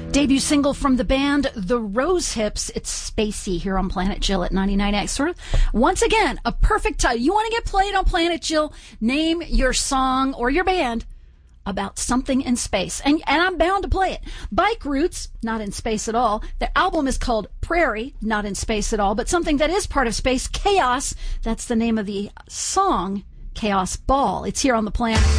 Debut single from the band The Rose Hips. It's Spacey here on Planet Jill at 99X. Sort of, once again, a perfect time. You want to get played on Planet Jill? Name your song or your band about something in space. And I'm bound to play it. Bike Roots, not in space at all. The album is called Prairie, not in space at all, but something that is part of space. Chaos, that's the name of the song. Chaos Ball. It's here on the Planet.